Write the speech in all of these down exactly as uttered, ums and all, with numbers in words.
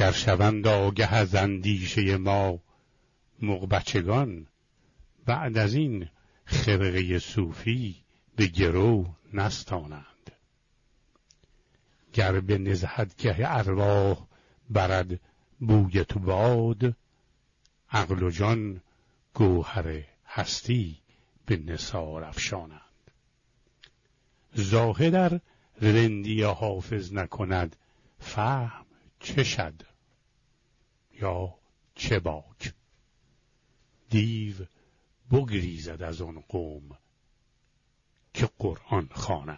گر شوند آگه از اندیشه ما مغبچگان، بعد از این خرقه صوفی به گرو نستانند. گر به نزهتگه ارواح برد بوی تو باد، عقل و جان گوهر هستی به نثار افشانند. زاهد ار رندی حافظ نکند، فهم چه شد یا چه باک؟ دیو بگریزد از آن قوم که قرآن خوانند.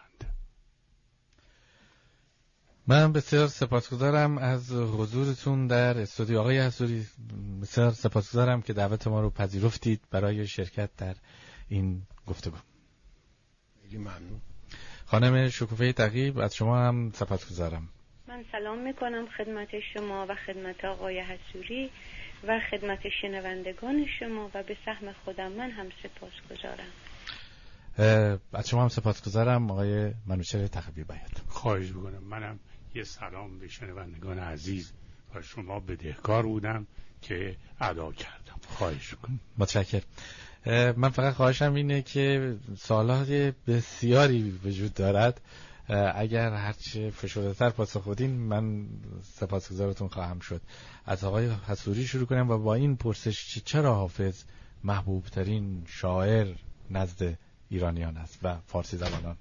من بسیار سپاسگزارم از حضورتون در استودیو آقای حضوری. بسیار سپاسگزارم که دعوت ما رو پذیرفتید برای شرکت در این گفتگو. خیلی ممنون. خانم شکوفه تقی، از شما هم سپاسگزارم. من سلام میکنم خدمت شما و خدمت آقای حضوری و خدمت شنوندگان شما و به سهم خودم من هم سپاسگزارم. از شما هم سپاسگزارم آقای منوچهر تقوی بیات. خواهش میکنم. منم یه سلام به شنوندگان عزیز و شما بدهکار بودم که ادا کردم. خواهش میکنم. متشکرم. من فقط خواهشم اینه که سوالات بسیاری وجود دارد، اگر هرچه فشرده‌تر پاسخ بدین من سپاسگزارتون خواهم شد. از آقای حضوری شروع کنم و با این پرسش چرا حافظ محبوب ترین شاعر نزد ایرانیان است و فارسی زبانان؟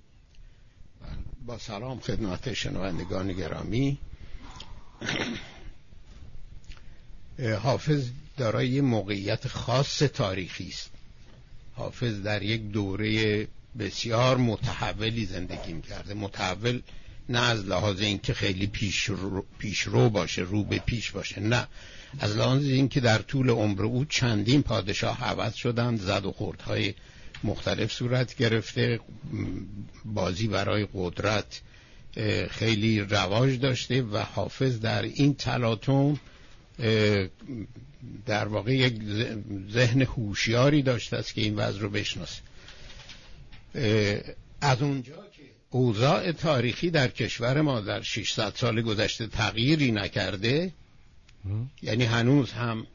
با سلام خدمت شنوندگان گرامی. حافظ دارای موقعیت خاص تاریخی است. حافظ در یک دوره بسیار متحولی زندگی می‌کرده. متحول نه از لحاظ اینکه خیلی پیش رو, پیش رو باشه، رو به پیش باشه، نه، از لحاظ اینکه در طول عمر او چندین پادشاه عوض شدند، زد و خوردهای مختلف صورت گرفته، بازی برای قدرت خیلی رواج داشته و حافظ در این تلاطم در واقع یک ذهن هوشیاری داشته است که این وضع رو بشناسه. از اونجا که اوضاع تاریخی در کشور ما در ششصد سال گذشته تغییری نکرده، یعنی هنوز هم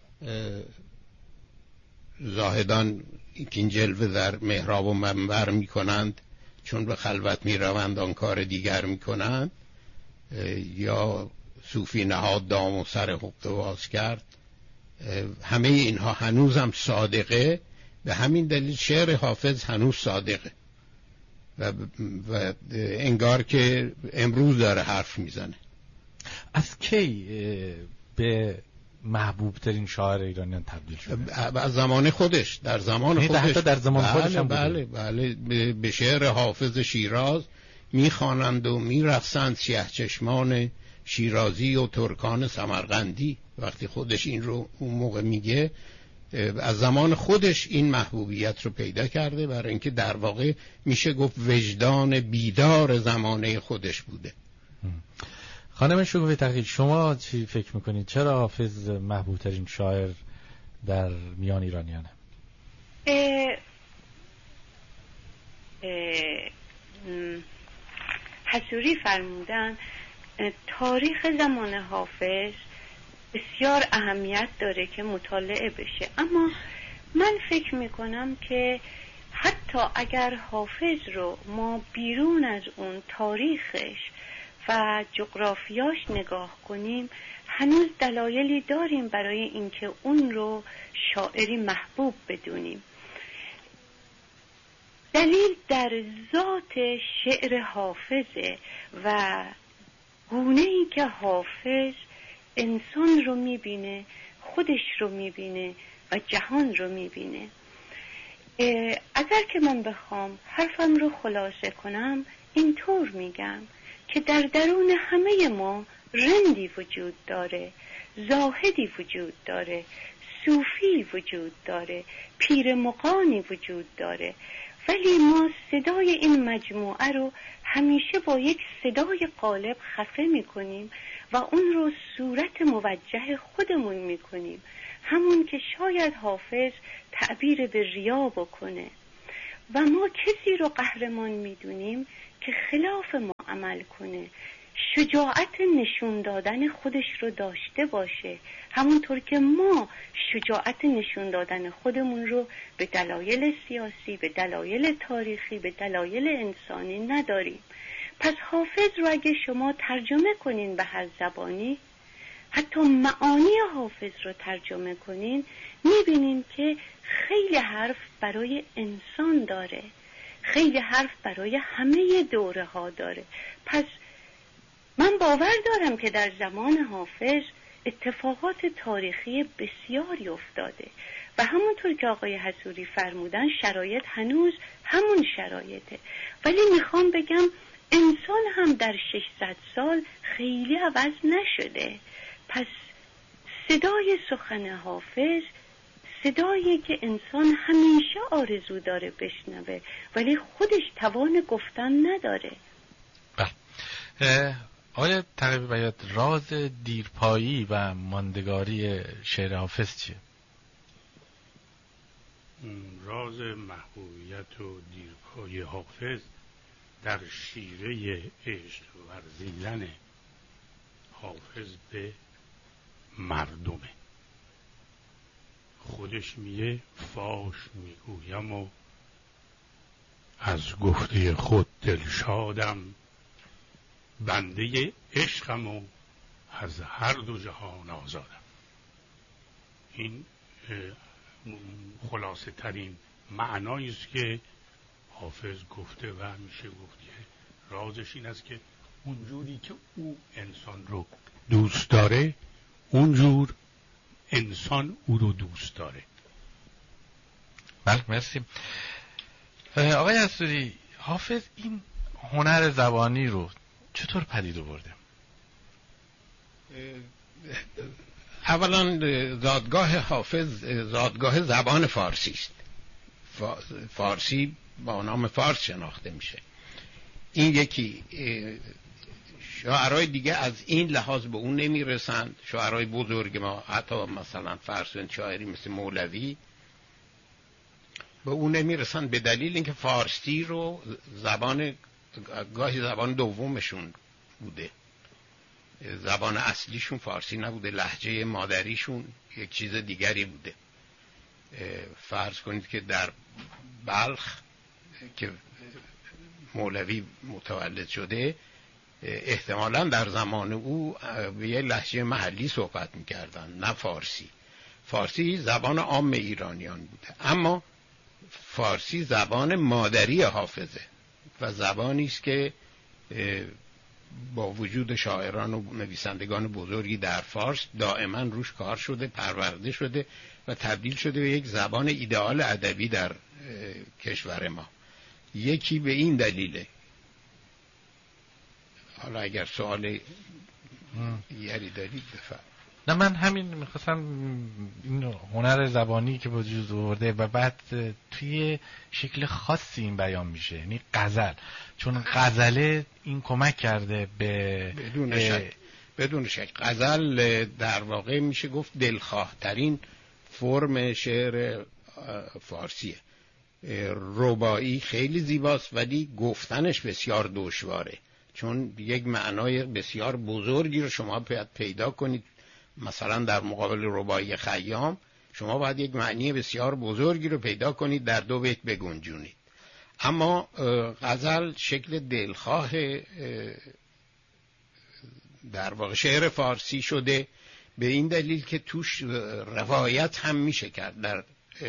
زاهدان این جلوه در محراب و منبر می کنند، چون به خلوت می روند آن کار دیگر می کنند، یا صوفی نهاد دام و سر حقه باز کرد. همه اینها هنوز هم صادقه. به همین دلیل شعر حافظ هنوز صادقه و, و انگار که امروز داره حرف میزنه. از کی به محبوب ترین شاعر ایرانیان تبدیل شده؟ از زمان خودش. در زمان خودش. حتی در زمان بله خودش هم بله بله بله. به شعر حافظ شیراز میخوانند و میرقصند سیاه چشمان شیرازی و ترکان سمرقندی. وقتی خودش این رو اون موقع میگه، از زمان خودش این محبوبیت رو پیدا کرده، برای اینکه در واقع میشه گفت وجدان بیدار زمانه خودش بوده. خانم شکوفه تقی، شما چی فکر میکنید؟ چرا حافظ محبوب ترین شاعر در میان ایرانیانه؟ اه اه حضوری فرمودن تاریخ زمان حافظ بسیار اهمیت داره که مطالعه بشه، اما من فکر میکنم که حتی اگر حافظ رو ما بیرون از اون تاریخش و جغرافیاش نگاه کنیم، هنوز دلایلی داریم برای اینکه اون رو شاعری محبوب بدونیم. دلیل در ذات شعر حافظه و گونه‌ای که حافظ انسان رو میبینه، خودش رو میبینه و جهان رو میبینه. اگر که من بخوام حرفم رو خلاصه کنم، اینطور میگم که در درون همه ما رندی وجود داره، زاهدی وجود داره، صوفی وجود داره، پیر مغانی وجود داره، ولی ما صدای این مجموعه رو همیشه با یک صدای غالب خفه میکنیم و اون رو صورت موجه خودمون میکنیم، همون که شاید حافظ تعبیر به ریا بکنه. و ما کسی رو قهرمان میدونیم که خلاف ما عمل کنه، شجاعت نشون دادن خودش رو داشته باشه، همونطور که ما شجاعت نشون دادن خودمون رو به دلایل سیاسی، به دلایل تاریخی، به دلایل انسانی نداریم. پس حافظ رو اگه شما ترجمه کنین به هر زبانی، حتی معانی حافظ رو ترجمه کنین، میبینین که خیلی حرف برای انسان داره، خیلی حرف برای همه دوره ها داره. پس من باور دارم که در زمان حافظ اتفاقات تاریخی بسیاری افتاده و همونطور که آقای حصوری فرمودن شرایط هنوز همون شرایطه، ولی میخوام بگم انسان هم در ششصد سال خیلی عوض نشده. پس صدای سخن حافظ صدایی که انسان همیشه آرزو داره بشنوه ولی خودش توان گفتن نداره. بله. آیا تقریبا باید راز دیرپایی و ماندگاری شعر حافظ چیه؟ راز محبوبیت و دیرپایی حافظ در شیره عشق ورزیدن حافظ به مردمه. خودش میگه فاش میگویم و از گفته خود دلشادم، بنده عشقم و از هر دو جهان آزادم. این خلاصه ترین معنایی است که حافظ گفته و میشه گفت که رازش این است که اونجوری که او انسان رو دوست داره اونجور انسان او رو دوست داره. بله مرسی. آقای حصوری، حافظ این هنر زبانی رو چطور پدید آورده؟ اولا زادگاه حافظ زادگاه زبان فارسی است. فارسی با نام فارس شناخته میشه. این یکی. شاعرای دیگه از این لحاظ به اون نمیرسند. شاعرای بزرگ ما حتی مثلا فرسون شاعری مثل مولوی به اون نمیرسند به دلیل اینکه فارسی رو زبان گاهی زبان دومشون بوده، زبان اصلیشون فارسی نبوده، لهجه مادریشون یک چیز دیگری بوده. فرض کنید که در بلخ که مولوی متولد شده احتمالاً در زمان او به یه لهجه محلی صحبت می‌کردن، نه فارسی. فارسی زبان عام ایرانیان بوده، اما فارسی زبان مادری حافظه و زبانی است که با وجود شاعران و نویسندگان بزرگی در فارس دائما روش کار شده، پرورده شده و تبدیل شده به یک زبان ایدئال ادبی در کشور ما. یکی به این دلیله. حالا اگر سوال یاری دارید بفرمایید. نه من همین میخواستم این هنر زبانی که وجود آورده و بعد توی شکل خاصی این بیان میشه، یعنی غزل، چون غزله این کمک کرده به بدون شک بدون شک غزل در واقع میشه گفت دلخواه ترین فرم شعر فارسیه. رباعی خیلی زیباست ولی گفتنش بسیار دشواره، چون یک معنای بسیار بزرگی رو شما باید پیدا کنید. مثلا در مقابل رباعی خیام شما باید یک معنی بسیار بزرگی رو پیدا کنید در دو بیت بگنجونید. اما غزل شکل دلخواه در واقع شعر فارسی شده به این دلیل که توش روایت هم میشه کرد. در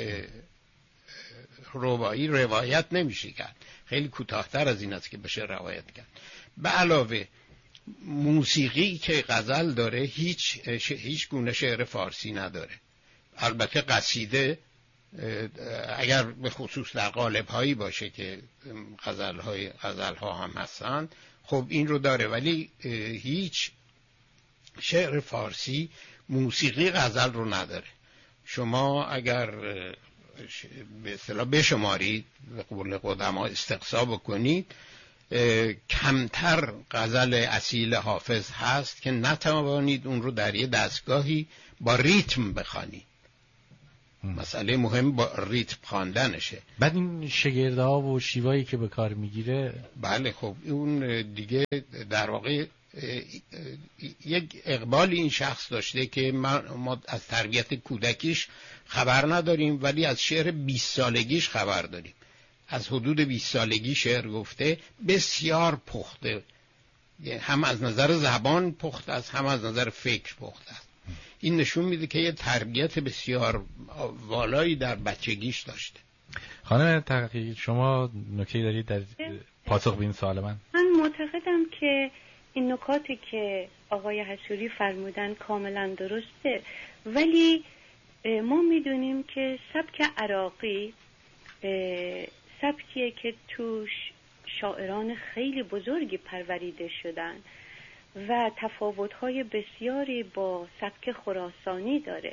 رباعی روایت نمیشه کرد، خیلی کوتاه‌تر از این است که بشه روایت کرد. به علاوه موسیقی که غزل داره هیچ هیچ گونه شعر فارسی نداره. البته قصیده اگر به خصوص در قالب هایی باشه که غزل های غزل ها هم هستن خب این رو داره، ولی هیچ شعر فارسی موسیقی غزل رو نداره. شما اگر به اصطلاح بشمارید، به قول قدما استقصا بکنید، کمتر غزل اصیل حافظ هست که نتوانید اون رو در یه دستگاهی با ریتم بخوانید. مسئله مهم با ریتم خواندنشه. بعد این شگردها و شیوایی که به کار میگیره، بله خب اون دیگه در واقع یک اقبال این شخص داشته که ما از تربیت کودکیش خبر نداریم ولی از شعر بیست سالگیش خبر داریم. از حدود بیست سالگی شعر گفته، بسیار پخته، هم از نظر زبان پخته است هم از نظر فکر پخته است. این نشون میده که یه تربیت بسیار والایی در بچگیش داشته. خانم تقی، شما نکته‌ای دارید در پاسخ به این سوال من؟ من معتقدم که این نکاتی که آقای حصوری فرمودن کاملا درسته، ولی ما میدونیم که سبک عراقی سبکیه که توش شاعران خیلی بزرگی پروریده شدن و تفاوت‌های بسیاری با سبک خراسانی داره.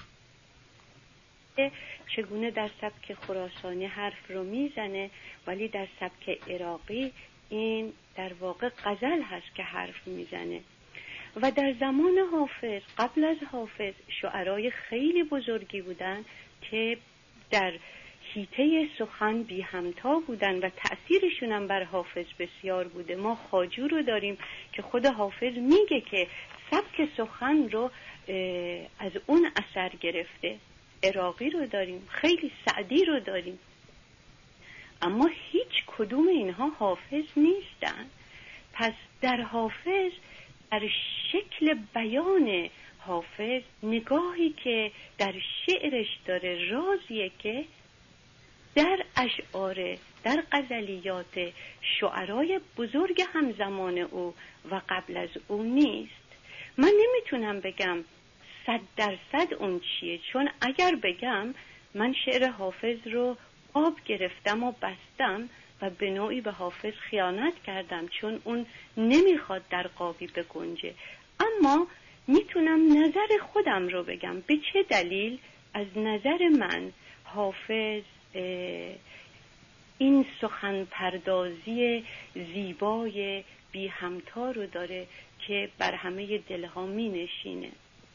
چگونه در سبک خراسانی حرف رو میزنه ولی در سبک عراقی این در واقع غزل هست که حرف میزنه. و در زمان حافظ، قبل از حافظ، شاعرای خیلی بزرگی بودن که در حیطه سخن بی همتا بودن و تأثیرشون هم بر حافظ بسیار بوده. ما خواجو رو داریم که خود حافظ میگه که سبک سخن رو از اون اثر گرفته. عراقی رو داریم، خیلی سعدی رو داریم، اما هیچ کدوم اینها حافظ نیستن. پس در حافظ، در شکل بیان حافظ، نگاهی که در شعرش داره رازیه که در اشعار، در غزلیات شعرای بزرگ همزمان او و قبل از او نیست. من نمیتونم بگم صد درصد اون چیه، چون اگر بگم من شعر حافظ رو آب گرفتم و بستم و به نوعی به حافظ خیانت کردم، چون اون نمیخواد در قابی بگنجه. اما میتونم نظر خودم رو بگم به چه دلیل از نظر من حافظ این سخن پردازی زیبای بی همتا رو داره که بر همه دلها می نشینه.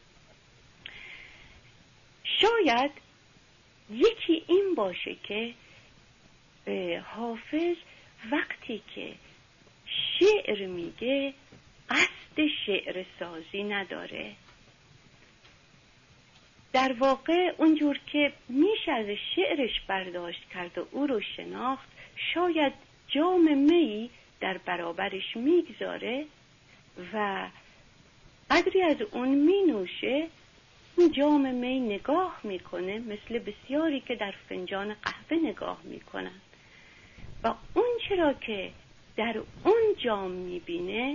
شاید یکی این باشه که حافظ وقتی که شعر میگه قصد شعر سازی نداره. در واقع اونجور که میشه از شعرش برداشت کرد و او رو شناخت، شاید جام می در برابرش میگذاره و قدری از اون می نوشه، این جام می نگاه میکنه مثل بسیاری که در فنجان قهوه نگاه میکنن و اون چرا که در اون جام میبینه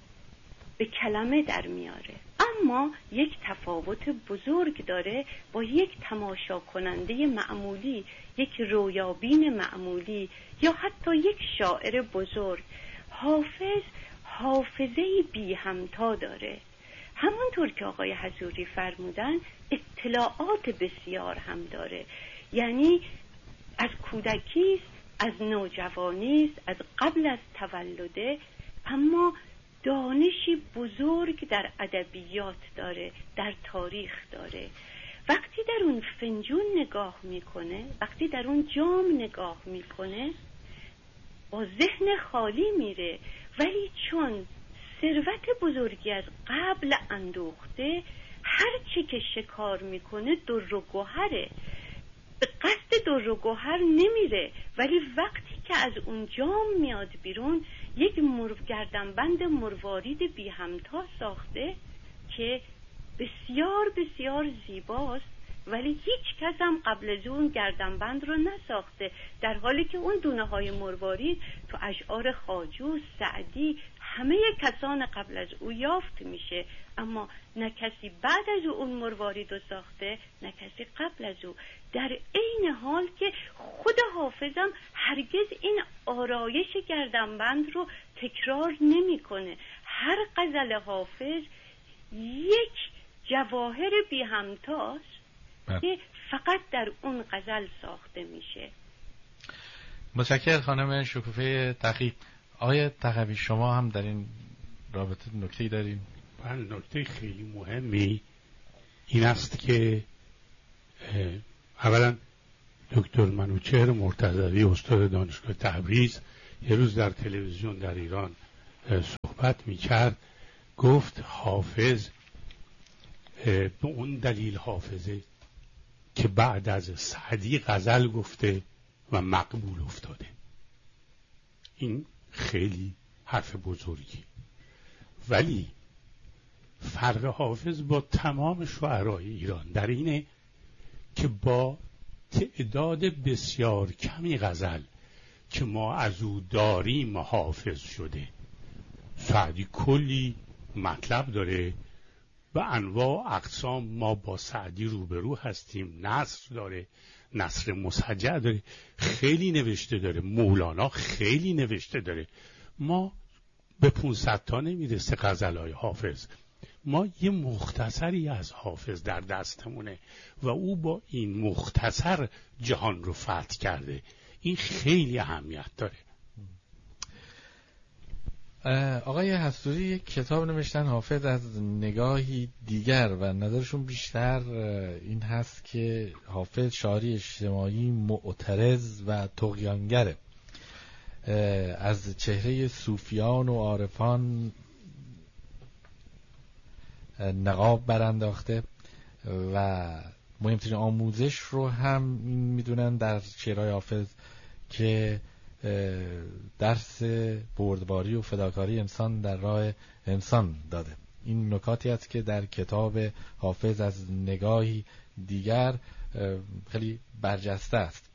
به کلمه در میاره. اما یک تفاوت بزرگ داره با یک تماشا کننده معمولی، یک رویابین معمولی یا حتی یک شاعر بزرگ. حافظ حافظه‌ای بی همتا داره. همونطور که آقای حضوری فرمودن اطلاعات بسیار هم داره، یعنی از کودکی، از نوجوانی، از قبل از تولده، اما دانشی بزرگ در ادبیات داره، در تاریخ داره. وقتی در اون فنجون نگاه میکنه، وقتی در اون جام نگاه میکنه، با ذهن خالی میره، ولی چون ثروت بزرگی از قبل اندوخته، هر چی که شکار میکنه در و گوهره. به قصد در و گوهر نمیره، ولی وقتی که از اون جام میاد بیرون، یک گردنبند مروارید بی همتا ساخته که بسیار بسیار زیباست، ولی هیچ کس هم قبل از اون گردنبند رو نساخته، در حالی که اون دونه های مروارید تو اشعار خواجو، سعدی، همه کسان قبل از او یافت میشه، اما نه کسی بعد از اون مروارید رو ساخته، نه کسی قبل از او. در عین حال که خود حافظم هرگز این آرایش گردنبند رو تکرار نمیکنه. هر غزل حافظ یک جواهر بی همتاست که فقط در اون غزل ساخته میشه. متشکرم خانم شکوفه تقی. آقای تقوی، شما هم در این رابطه نکته‌ای دارین؟ بله، نکته خیلی مهمی این است که اولا دکتر منوچهر مرتضوی استاد دانشگاه تبریز یه روز در تلویزیون در ایران صحبت می‌کرد گفت حافظ به اون دلیل حافظه که بعد از سعدی غزل گفته و مقبول افتاده. این خیلی حرف بزرگی. ولی فرق حافظ با تمام شعرای ایران در اینه که با تعداد بسیار کمی غزل که ما از او داریم حافظ شده. سعدی کلی مطلب داره، به انواع اقسام ما با سعدی روبرو هستیم. نثر داره، نثر مسجع داره، خیلی نوشته داره. مولانا خیلی نوشته داره. ما به پونصد تا نمیرسه غزلهای حافظ. ما یه مختصری از حافظ در دستمونه و او با این مختصر جهان رو فتح کرده. این خیلی اهمیت داره. آقای حصوری یک کتاب نوشتن، حافظ از نگاهی دیگر، و نظرشون بیشتر این هست که حافظ شاعری اجتماعی معترض و طغیانگره، از چهره صوفیان و عارفان نقاب برانداخته و مهمترین آموزش رو هم میدونن در شعرهای حافظ که درس بردباری و فداکاری انسان در راه انسان داده. این نکاتی است که در کتاب حافظ از نگاهی دیگر خیلی برجسته است.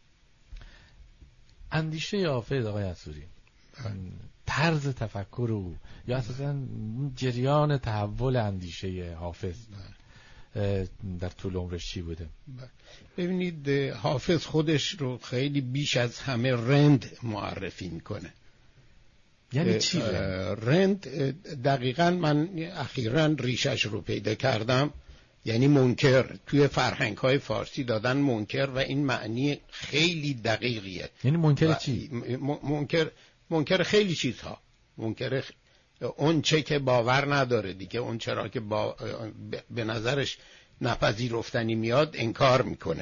اندیشه حافظ آقای حصوری، طرز تفکر او یا اساساً جریان تحول اندیشه حافظ در طول عمرش چی بوده؟ ببینید، حافظ خودش رو خیلی بیش از همه رند معرفی میکنه. یعنی چی رند؟ رند دقیقاً من اخیراً ریشش رو پیدا کردم، یعنی منکر. توی فرهنگ های فارسی دادن منکر و این معنی خیلی دقیقیه. یعنی منکر چی؟ منکر منکر خیلی چیزها. منکر خ... اون چه که باور نداره دیگه، اون چرا که با... به نظرش نپذیرفتنی میاد انکار میکنه.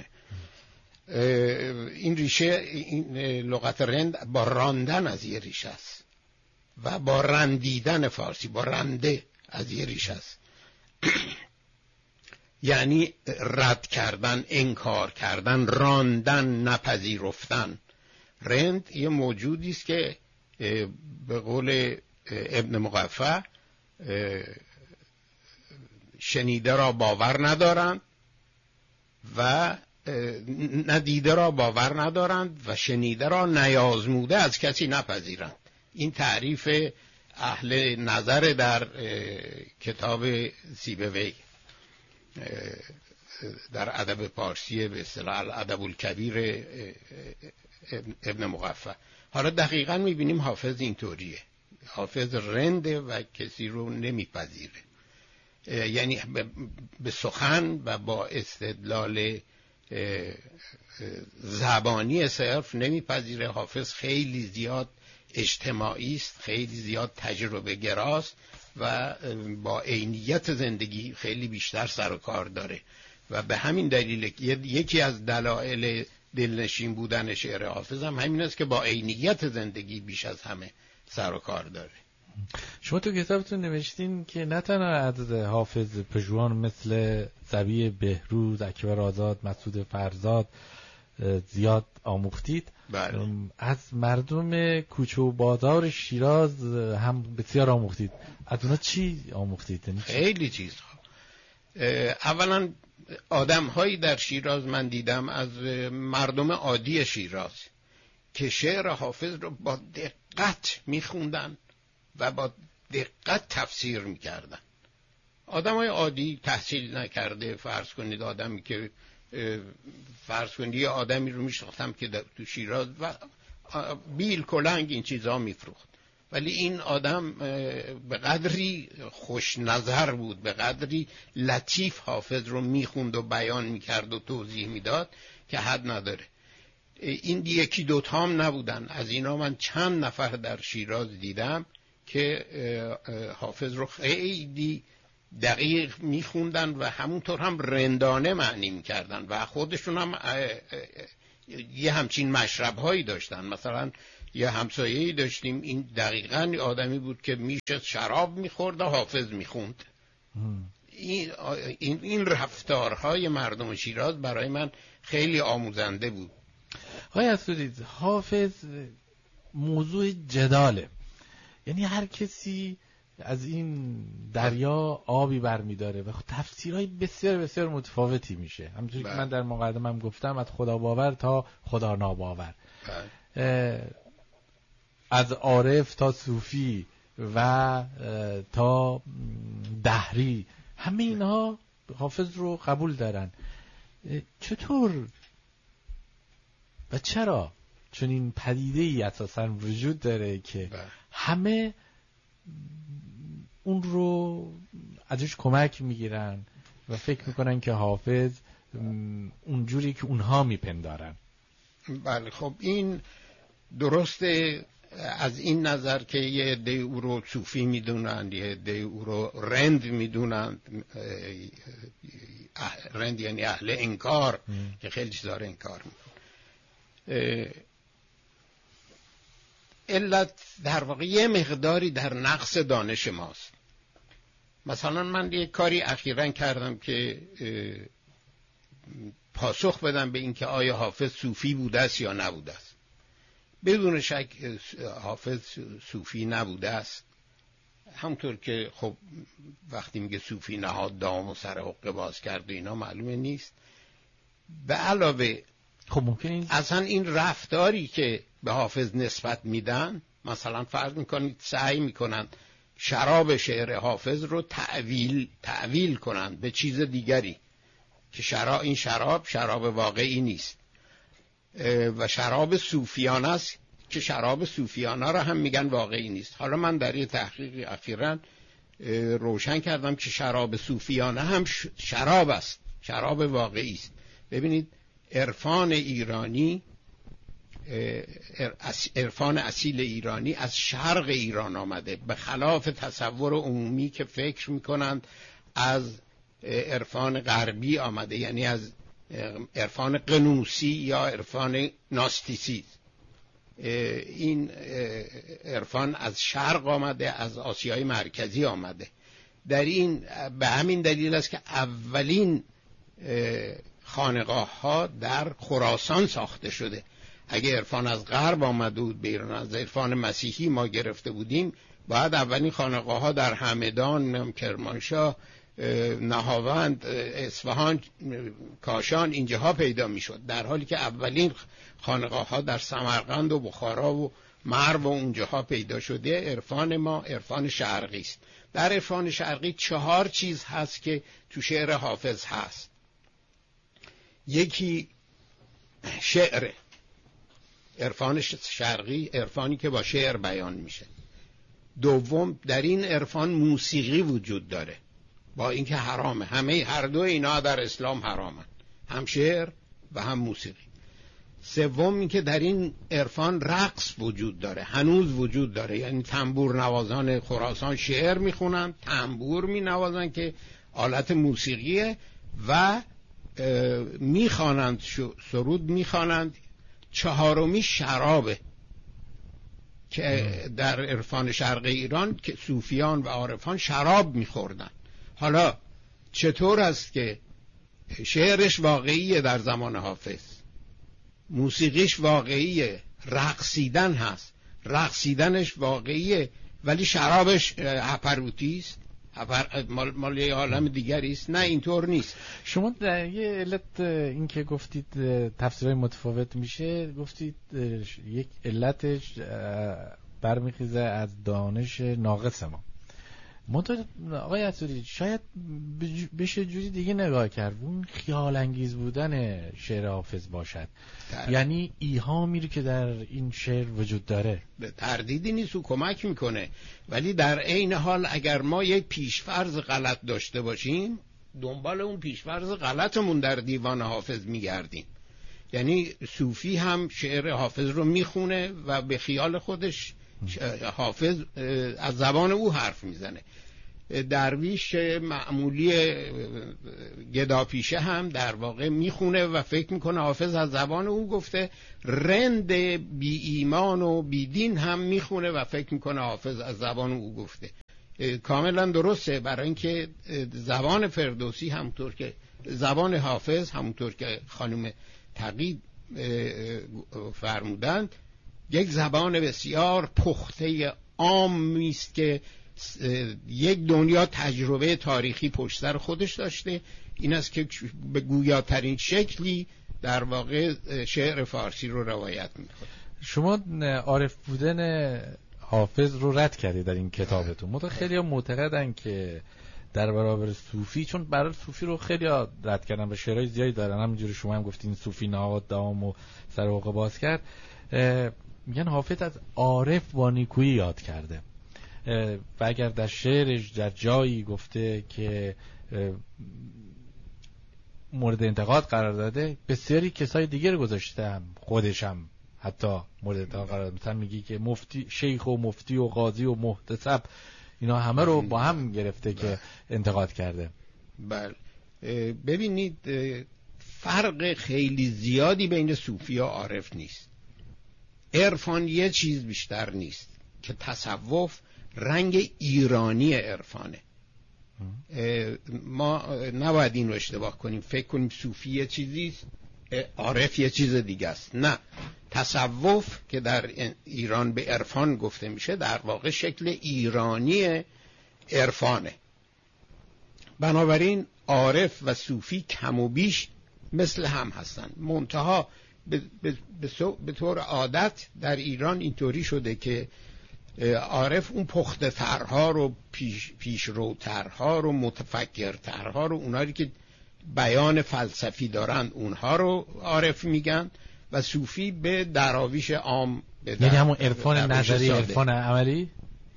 این ریشه، این لغت رند با راندن از یه ریشه است و با رندیدن فارسی، با رنده از یه ریشه است. یعنی رد کردن، انکار کردن، راندن، نپذیرفتن. رند یه موجودی است که به قول ابن مقفع شنیده را باور ندارند و ندیده را باور ندارند و شنیده را نیازموده از کسی نپذیرند. این تعریف اهل نظر در کتاب سیبوی در ادب پارسی به اصطلاح الادب الکبیر ابن مقفع. حالا دقیقاً می‌بینیم حافظ اینطوریه. حافظ رنده و کسی رو نمیپذیره، یعنی به سخن و با استدلال زبانی صرف نمیپذیره. حافظ خیلی زیاد اجتماعی است، خیلی زیاد تجربه گراست و با عینیت زندگی خیلی بیشتر سر و کار داره و به همین دلیل یکی از دلایل دلنشین بودن شعر حافظ هم همین است که با عینیت زندگی بیش از همه سر و کار داره. شما تو کتابتون نوشتین که نه تنها از حافظ پژوهان مثل صبی بهروز، اکبر آزاد، مسعود فرزاد زیاد آموختید، بله. از مردم کوچه و بازار شیراز هم بسیار آموختید. از اونا چی آموختید؟ خیلی چیزها. اولا آدم هایی در شیراز من دیدم از مردم عادی شیراز که شعر حافظ رو با دقت میخوندن و با دقت تفسیر میکردن. آدم های عادی، تحصیل نکرده، فرض کنید آدمی که فرض کنید یه آدمی رو میشناختم که تو شیراز و بیل کلنگ این چیزها میفروخت، ولی این آدم به قدری خوش نظر بود، به قدری لطیف حافظ رو میخوند و بیان میکرد و توضیح میداد که حد نداره. این یکی دوتا هم نبودن، از اینا من چند نفر در شیراز دیدم که حافظ رو خیلی دقیق میخوندن و همونطور هم رندانه معنی میکردن و خودشون هم یه همچین مشرب هایی داشتن. مثلا یه همسایه‌ای داشتیم، این دقیقاً آدمی بود که میشه شراب میخورد و حافظ میخوند. این این این رفتارهای مردم شیراز برای من خیلی آموزنده بود. آقای اسدی، حافظ موضوع جداله، یعنی هر کسی از این دریا آبی برمیداره و تفسیرهای بسیار بسیار متفاوتی میشه. همونطوری که من در مقدمه‌ام گفتم، از خدا باور تا خدا ناباور، از عارف تا صوفی و تا دهری، همه اینها حافظ رو قبول دارن. چطور و چرا چون این پدیده ای اساساً وجود داره که همه اون رو ازش کمک میگیرن و فکر میکنن که حافظ اونجوری که اونها میپندارن؟ بله، خب این درسته از این نظر که یه عده او رو صوفی میدونن، یه عده او رو رند میدونن. رند یعنی اهل انکار که خیلی چیزا رو انکار میکنن. علت در واقع یه مقداری در نقص دانش ماست. مثلا من یه کاری اخیراً کردم که پاسخ بدم به این که آیا حافظ صوفی بوده است یا نبوده است. بدون شک حافظ صوفی نبوده است، همطور که خب وقتی میگه صوفی نهاد دام و سر حقه باز کرد و اینا معلومه نیست. به علاوه خب ممکنه این اصلا این رفتاری که به حافظ نسبت میدن، مثلا فرض میکنید سعی میکنن شراب شعر حافظ رو تعویل تعویل کنن به چیز دیگری که شراب این شراب شراب واقعی نیست و شراب صوفیانه است که شراب صوفیانه را هم میگن واقعی نیست. حالا من در یه تحقیق اخیراً روشن کردم که شراب صوفیانه هم شراب است، شراب واقعی است. ببینید عرفان ایرانی، عرفان اصیل ایرانی از شرق ایران آمده، به خلاف تصور عمومی که فکر میکنند از عرفان غربی آمده، یعنی از عرفان قنوسی یا عرفان ناستیسیسم. این عرفان از شرق آمده، از آسیای مرکزی آمده. در این به همین دلیل است که اولین خانقاه ها در خراسان ساخته شده. اگه عرفان از غرب آمده بود به ایران، از عرفان مسیحی ما گرفته بودیم، باید اولین خانقاه ها در همدان، کرمانشاه، نهاوند، اصفهان، کاشان اینجاها پیدا میشد، در حالی که اولین خانقاه ها در سمرقند و بخارا و مرو و اونجاها پیدا شده. عرفان ما عرفان شرقی است. در عرفان شرقی چهار چیز هست که تو شعر حافظ هست. یکی شعر، عرفان شرقی عرفانی که با شعر بیان میشه. دوم، در این عرفان موسیقی وجود داره، با اینکه حرامه. همه هر دو اینا در اسلام حرامن، هم شعر و هم موسیقی. سوم، اینکه در این عرفان رقص وجود داره، هنوز وجود داره. یعنی تنبور نوازان خراسان شعر میخونن، تنبور مینوازن که آلت موسیقیه و میخوانند، سرود میخوانند. چهارمی شرابه که در عرفان شرق ایران که صوفیان و عارفان شراب میخوردن. حالا چطور است که شعرش واقعیه در زمان حافظ، موسیقیش واقعیه، رقصیدن هست، رقصیدنش واقعیه، ولی شرابش هپروتی است، مال مال یه عالم دیگری است؟ نه، اینطور نیست. شما در یه علت این که گفتید تفسیرهای متفاوت میشه، گفتید یک علتش برمیخیزه از دانش ناقص ما. منتها آقای عطاری شاید بشه جوری دیگه نگاه کرد، اون خیال انگیز بودن شعر حافظ باشد، در... یعنی ایهامی رو که در این شعر وجود داره به تردیدی نیست و کمک میکنه، ولی در عین حال اگر ما یک پیشفرض غلط داشته باشیم، دنبال اون پیشفرض غلطمون در دیوان حافظ میگردیم. یعنی صوفی هم شعر حافظ رو میخونه و به خیال خودش حافظ از زبان او حرف میزنه. درویش معمولی گداپیشه هم در واقع میخونه و فکر میکنه حافظ از زبان او گفته، رند بی ایمان و بی دین هم میخونه و فکر میکنه حافظ از زبان او گفته. کاملا درسته، برای اینکه زبان فردوسی همونطور که زبان حافظ همونطور که خانم تقی فرمودند یک زبان بسیار پخته عامی است که یک دنیا تجربه تاریخی پشت سر خودش داشته. این است که به گویاترین شکلی در واقع شعر فارسی رو روایت میکنه. شما عارف بودن حافظ رو رد کردید در این کتابتون. متأ خیلی ها معتقدن که در برابر صوفی، چون برای صوفی رو خیلی ها رد کردن و شعرهای زیادی دارن، همینجوری شما هم گفتین صوفی نهاد دام و سر حقه باز کرد، میگن حافظ از عارف با نیکویی یاد کرده و اگر در شعرش در جایی گفته که مورد انتقاد قرار داده، بسیاری کسای دیگر رو گذاشته، هم خودش هم حتی مورد انتقاد قرار داده. مثلا میگی که مفتی، شیخ و مفتی و قاضی و محتسب، اینا همه رو با هم گرفته که انتقاد کرده. بله، ببینید فرق خیلی زیادی بین صوفی و عارف نیست. عرفان یه چیز بیشتر نیست که تصوف رنگ ایرانی عرفانه. ما نباید این رو اشتباه کنیم، فکر کنیم صوفی یه چیزیست عارف یه چیز دیگه است. نه، تصوف که در ایران به عرفان گفته میشه در واقع شکل ایرانی عرفانه. بنابراین عارف و صوفی کم و بیش مثل هم هستن، منتها به, به, به طور عادت در ایران اینطوری شده که عارف اون پخته ترها رو، پیش پیشروترها رو، متفکرترها رو، اونایی که بیان فلسفی دارن اونها رو عارف میگن و صوفی به دراویش عام. یعنی همون عرفان نظری عرفان عملی؟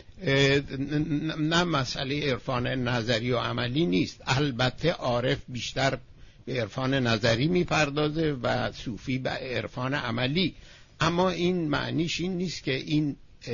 نه، مسئله عرفان نظری و عملی نیست. البته عارف بیشتر به عرفان نظری میپردازه و صوفی به عرفان عملی، اما این معنیش این نیست که این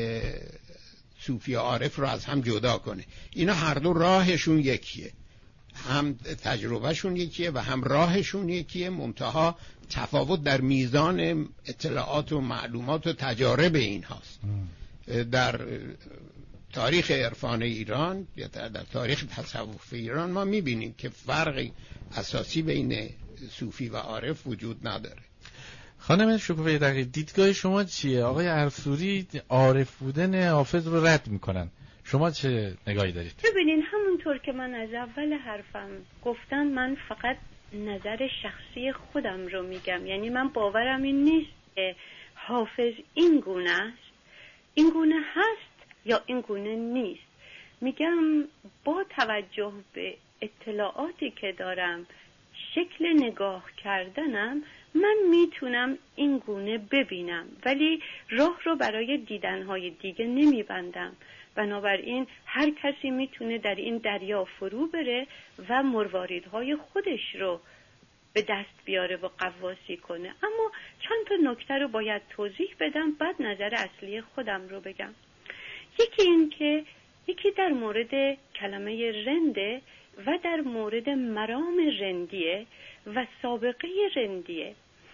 صوفی و عارف رو از هم جدا کنه. اینا هر دو راهشون یکیه، هم تجربهشون یکیه و هم راهشون یکیه، منتها تفاوت در میزان اطلاعات و معلومات و تجارب این هاست. در تاریخ عرفان ایران یا در تاریخ تصوف ایران ما میبینیم که فرق اساسی بین صوفی و عارف وجود نداره. خانم شکوفه دقیق، دیدگاه شما چیه؟ آقای عرصوری عارف بودن حافظ رو رد میکنن، شما چه نگاهی دارید؟ ببینین، همونطور که من از اول حرفم گفتم، من فقط نظر شخصی خودم رو میگم. یعنی من باورم این نیست که حافظ این گونه است، این گونه هست یا این گونه نیست. میگم با توجه به اطلاعاتی که دارم، شکل نگاه کردنم، من میتونم این گونه ببینم، ولی راه رو برای دیدنهای دیگه نمیبندم. بنابراین هر کسی میتونه در این دریا فرو بره و مرواریدهای خودش رو به دست بیاره و قواسی کنه. اما چند تا نکته رو باید توضیح بدم، بعد نظر اصلی خودم رو بگم. یکی این که یکی در مورد کلمه رنده و در مورد مرام رندیه و سابقه رندیه.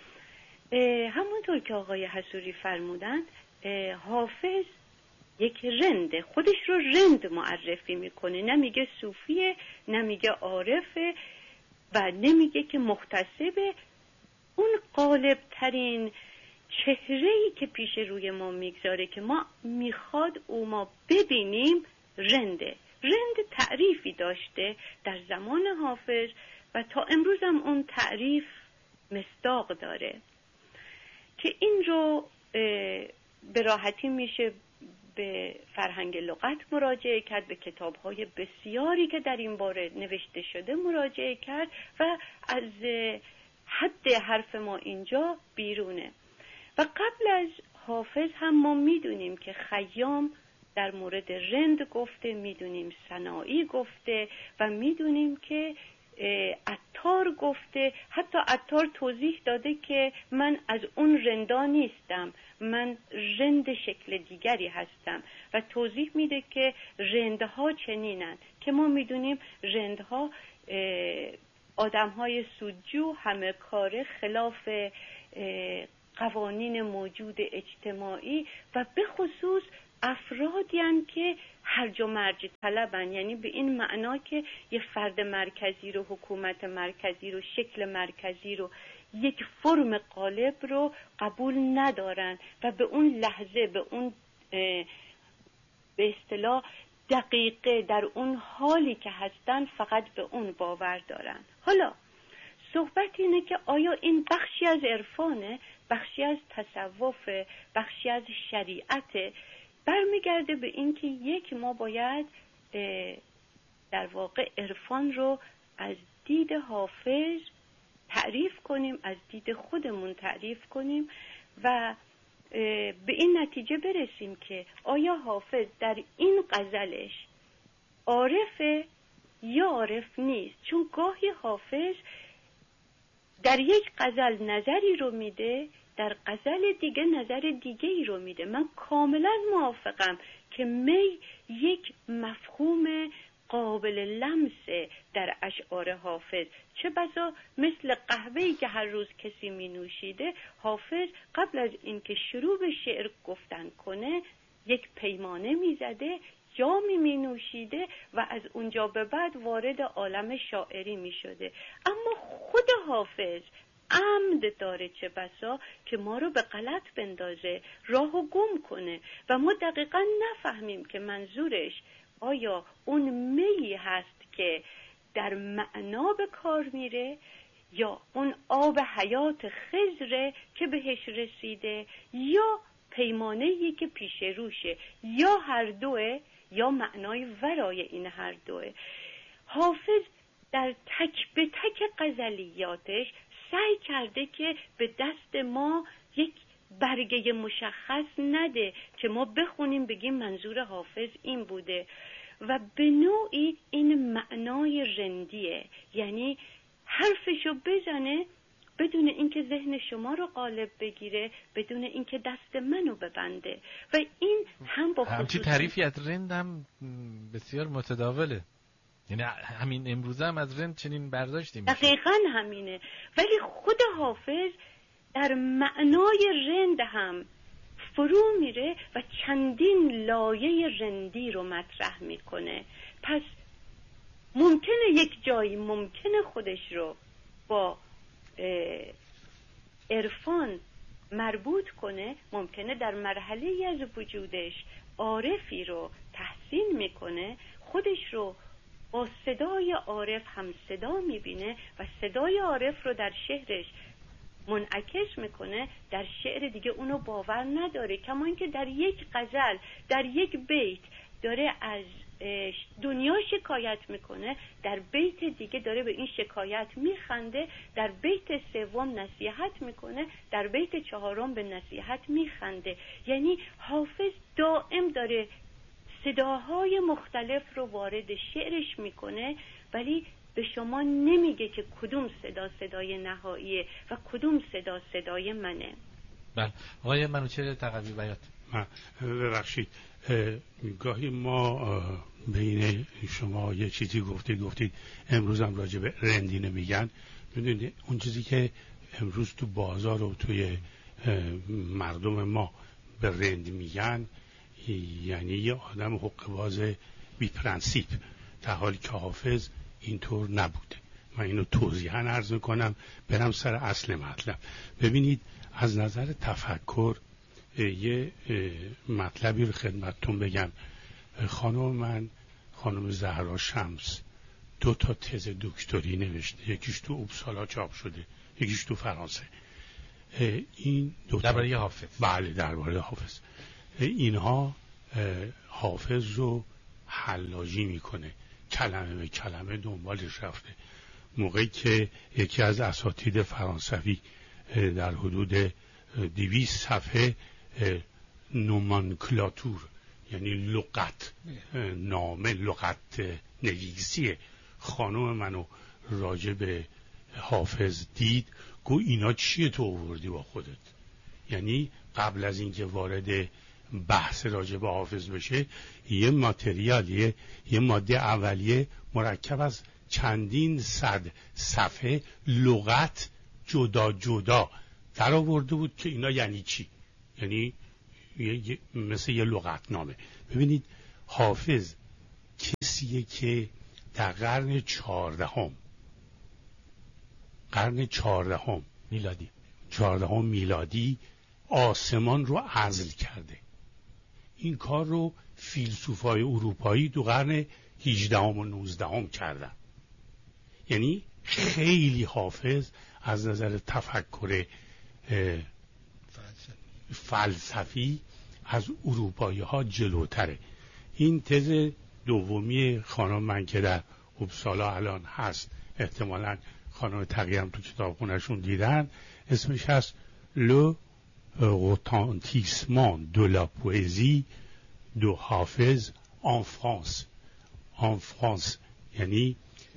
همونطور که آقای حصوری فرمودند، حافظ یک رنده، خودش رو رند معرفی میکنه، نمیگه صوفیه، نمیگه عارفه و نمیگه که محتسبه. اون غالب ترین چهره‌ای که پیش روی ما میگذاره که ما میخواد او ما ببینیم رنده. رند تعریفی داشته در زمان حافظ و تا امروز هم اون تعریف مصداق داره که این رو به راحتی میشه به فرهنگ لغت مراجعه کرد، به کتاب‌های بسیاری که در این باره نوشته شده مراجعه کرد و از حد حرف ما اینجا بیرونه. و قبل از حافظ هم ما میدونیم که خیام در مورد رند گفته، میدونیم سنایی گفته و میدونیم که عطار گفته. حتی عطار توضیح داده که من از اون رندا نیستم، من رند شکل دیگری هستم و توضیح میده که رندها چنینن که ما میدونیم رندها آدمهای سودجو، همه کاره، خلاف قوانین موجود اجتماعی و به خصوص افرادی هستند که هرج و مرج طلبن، یعنی به این معنا که یه فرد مرکزی رو، حکومت مرکزی رو، شکل مرکزی رو، یک فرم قالب رو قبول ندارن و به اون لحظه، به اون به اصطلاح دقیقه، در اون حالی که هستن فقط به اون باور دارن. حالا صحبت اینه که آیا این بخشی از عرفانه، بخشی از تصوف، بخشی از شریعت؟ برمیگرده به این که یک، ما باید در واقع عرفان رو از دید حافظ تعریف کنیم، از دید خودمون تعریف کنیم و به این نتیجه برسیم که آیا حافظ در این غزلش عارفه یا عارف نیست. چون گاهی حافظ در یک غزل نظری رو میده، در غزل دیگه نظر دیگه ای رو میده. من کاملا موافقم که می یک مفهوم قابل لمسه در اشعار حافظ. چه بسا مثل قهوه‌ای که هر روز کسی می نوشیده، حافظ قبل از اینکه شروع به شعر گفتن کنه یک پیمانه می زده، جامی می نوشیده و از اونجا به بعد وارد عالم شاعری می شده. اما خود حافظ عمد داره چه بسا که ما رو به غلط بندازه، راهو گم کنه و ما دقیقا نفهمیم که منظورش آیا اون می هست که در معنا به کار میره یا اون آب حیات خضره که بهش رسیده یا پیمانه‌ای که پیش روشه، یا هر دوه یا معنای ورای این هر دوه. حافظ در تک به تک غزلیاتش سعی کرده که به دست ما یک برگه مشخص نده که ما بخونیم بگیم منظور حافظ این بوده و به نوعی این معنای رندیه، یعنی حرفشو بزنه بدون اینکه ذهن شما رو قالب بگیره، بدون اینکه دست منو ببنده و این هم با همچی تعریفی از رند هم بسیار متداوله، یعنی همین امروزه هم از رند چنین برداشتی میشه. دقیقاً همینه، ولی خود حافظ در معنای رند هم فرو میره و چندین لایه رندی رو مطرح میکنه. پس ممکنه یک جایی ممکنه خودش رو با عرفان مربوط کنه، ممکنه در مرحله از وجودش عارفی رو تحسین میکنه، خودش رو با صدای عارف هم صدا میبینه و صدای عارف رو در شعرش منعکس میکنه، در شعر دیگه اونو باور نداره. کما اینکه در یک غزل، در یک بیت داره از دنیا شکایت میکنه، در بیت دیگه داره به این شکایت میخنده، در بیت سوم نصیحت میکنه، در بیت چهارم به نصیحت میخنده. یعنی حافظ دائم داره صداهای مختلف رو وارد شعرش میکنه، ولی به شما نمیگه که کدوم صدا صدای نهاییه و کدوم صدا صدای منه. بله آقای منوچهر تقوی بیات. ببخشید گاهی ما بین شما یه چیزی گفتید گفتید امروز هم راجع به رندینه میگن. میدونید اون چیزی که امروز تو بازار و توی مردم ما به رند میگن یعنی یه آدم حقه‌باز بی پرنسیپ، در حالی که حافظ اینطور نبوده. من اینو توضیحاً عرض میکنم برم سر اصل مطلب. ببینید از نظر تفکر یه مطلبی رو خدمتتون بگم. خانم من خانم زهرا شمس دو تا تز دکتری نوشته، یکیش تو اوبسالا چاپ شده، یکیش تو فرانسه. این دو تا درباره حافظ. بله درباره حافظ. اینها حافظ رو حلاجی میکنه، کلمه به کلمه دنبالش رفته. موقعی که یکی از اساتید فرانسوی در حدود دویست صفحه نومانکلاتور یعنی لغت نامه لغت نویسی خانم منو راجع به حافظ دید، گو اینا چیه تو آوردی با خودت؟ یعنی قبل از اینکه وارد بحث راجع به حافظ بشه، یه ماتریال، یه, یه ماده اولیه مرکب از چندین صد صفحه لغت جدا جدا در آورده بود که اینا یعنی چی، یعنی یه، یه، مثل یه لغتنامه. ببینید حافظ کسیه که در قرن چهاردهم قرن چهاردهم میلادی چهاردهم میلادی آسمان رو عزل کرده. این کار رو فیلسوفای اروپایی دو قرن هجدهم و نوزدهم کردن. یعنی خیلی حافظ از نظر تفکر فلسفی از اروپایی ها جلوتره. این تز دومی خانم من که در اوبسالا الان هست، احتمالاً خانم تقی هم تو کتابخونه‌شون دیدن، اسمش هست Le retentissement de la poésie de حافظ en France. en France یعنی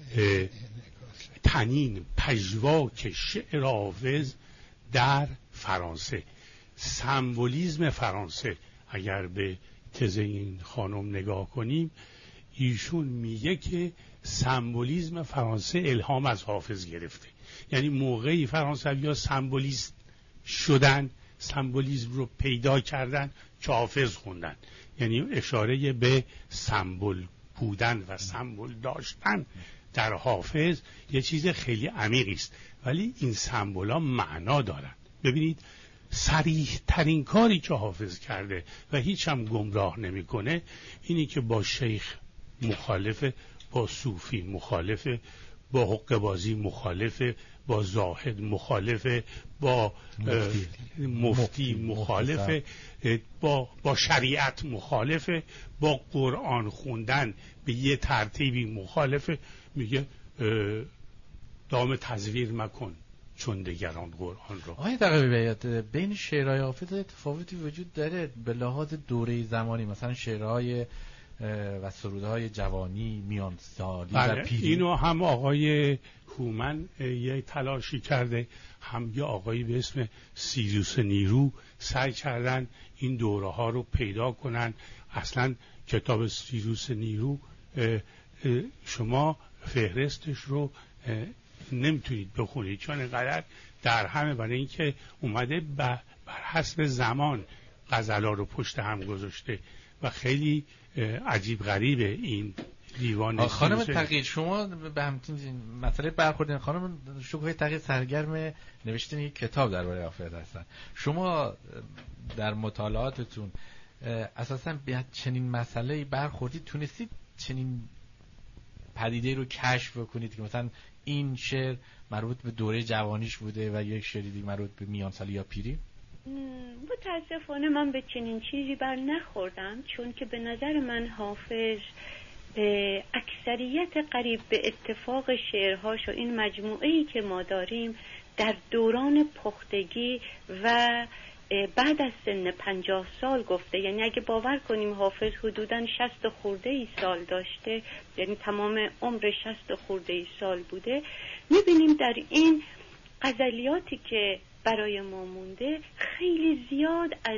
تنین پژواک شعر حافظ در فرانسه، سمبولیزم فرانسه. اگر به تز این خانم نگاه کنیم، ایشون میگه که سمبولیزم فرانسه الهام از حافظ گرفته. یعنی موقعی فرانسوی‌ها سمبولیست شدن، سمبولیزم رو پیدا کردن که حافظ خوندن. یعنی اشاره به سمبل بودن و سمبل داشتن در حافظ یه چیز خیلی عمیقی است، ولی این سمبولا معنا دارن. ببینید صریح ترین کاری که حافظ کرده و هیچ هم گمراه نمیکنه اینی که با شیخ مخالفه، با صوفی مخالفه، با حقه بازی مخالفه، با زاهد مخالفه، با مفتی, مفتی مخالفه، با, با شریعت مخالفه، با قرآن خوندن به یه ترتیبی مخالفه. میگه دام تزویر مکن چون دگران قرآن رو. آقای تقوی‌بیات، بین شعرهای حافظ تفاوتی وجود داره به لحاظ دوره زمانی، مثلا شعرهای و سرودهای جوانی، میان سالی بله، و پیری؟ اینو هم آقای هومن یه تلاشی کرده، هم یه آقایی به اسم سیروس نیرو سعی کردن این دوره ها رو پیدا کنن. اصلا کتاب سیروس نیرو شما فهرستش رو نمیتونید بخونید چون اینقدر در همه، برای اینکه اومده بر حسب زمان غزلا رو پشت هم گذاشته و خیلی عجیب غریبه این دیوان. خانم تقی، شما به همین مسئله برخوردین. خانم شکوه تقی سرگرم نوشتن یک کتاب درباره حافظ هستن. شما در مطالعاتتون اساساً به چنین مسئله‌ای برخوردید؟ تونستید چنین پدیده رو کشف بکنید که مثلا این شعر مربوط به دوره جوانیش بوده و یک شعر دیگه مربوط به میان سالی یا پیری؟ متاسفانه من به چنین چیزی بر نخوردم، چون که به نظر من حافظ به اکثریت قریب به اتفاق شعرهاش و این مجموعه‌ای که ما داریم در دوران پختگی و بعد از سن پنجاه سال گفته. یعنی اگه باور کنیم حافظ حدوداً شصت خورده ای سال داشته، یعنی تمام عمر شصت خورده ای سال بوده، میبینیم در این غزلیاتی که برای ما مونده خیلی زیاد از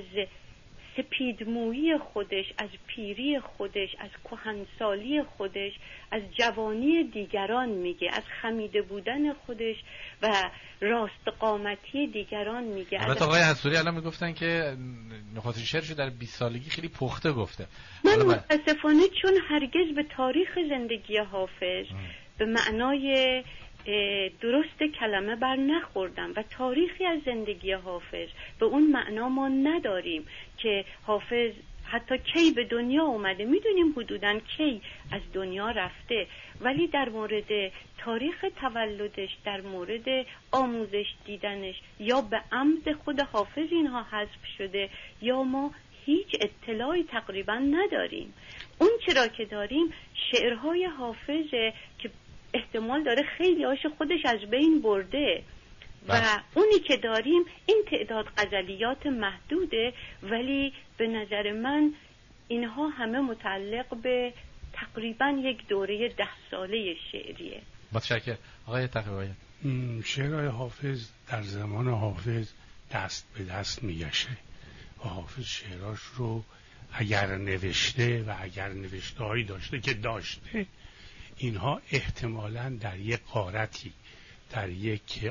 سپیدمویی خودش، از پیری خودش، از کهنسالی خودش، از جوانی دیگران میگه، از خمیده بودن خودش و راست قامتی دیگران میگه. البته آقای حسوری الان میگفتن که نخست شعرشو در بیست سالگی خیلی پخته گفته. من متاسفانه چون هرگز به تاریخ زندگی حافظ به معنای درست کلمه بر نخوردم و تاریخی از زندگی حافظ به اون معنا ما نداریم که حافظ حتی کی به دنیا اومده، میدونیم حدوداً کی از دنیا رفته، ولی در مورد تاریخ تولدش، در مورد آموزش دیدنش یا به عمد خود حافظ اینها حذف شده یا ما هیچ اطلاعی تقریبا نداریم. اون چرا که داریم شعرهای حافظه که احتمال داره خیلی هاش خودش از بین برده و اونی که داریم این تعداد غزلیات محدوده، ولی به نظر من اینها همه متعلق به تقریبا یک دوره ده ساله شعریه. متشکرم. آقای تقی‌بیات، شعرهای حافظ در زمان حافظ دست به دست میگشه و حافظ شعراش رو اگر نوشته و اگر نوشته هایی داشته که داشته، اینها احتمالاً در یک غارتی، در یک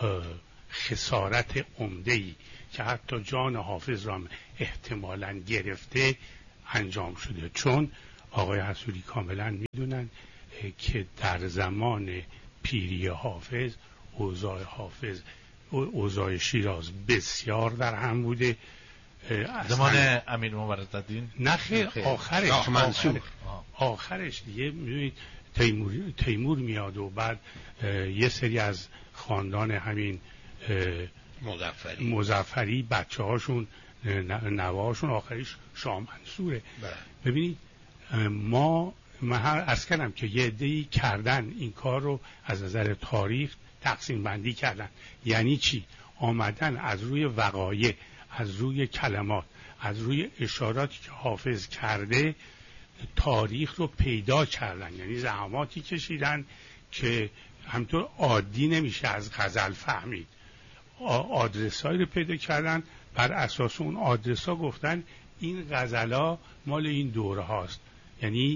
خسارت عمده‌ای که حتی جان حافظ را احتمالاً گرفته انجام شده. چون آقای حصوری کاملاً میدونن که در زمان پیری حافظ اوضاع حافظ اوضاع شیراز بسیار در هم بوده. زمان امیر مبارزالدین؟ نه خیر، آخرش آخرش, آخرش دیگه میدونید تیمور تیمور میاد و بعد یه سری از خاندان همین مظفری مظفری بچه هاشون نواشون آخرش شاه منصوره. ببینید ما من عرض کردم که یه عده‌ای کردن این کار رو از نظر تاریخ تقسیم بندی کردن. یعنی چی؟ آمدن از روی وقایع، از روی کلمات، از روی اشاراتی که حافظ کرده تاریخ رو پیدا کردن. یعنی زحماتی کشیدن که همطور عادی نمیشه از غزل فهمید. آدرسایی رو پیدا کردن، بر اساس اون آدرسا گفتن این غزلا مال این دوره هاست. یعنی